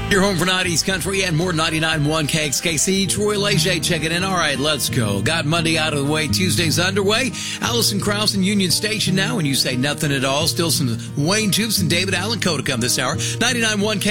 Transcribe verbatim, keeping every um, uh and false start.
Your home for nineties country and more. Ninety-nine point one K X K C. Troy Leger checking in. All right, let's go. Got Monday out of the way. Tuesday's underway. Allison Krause in Union Station now. And you say nothing at all. Still some Wayne Tubes and David Allen Coe to come this hour. Ninety-nine point one K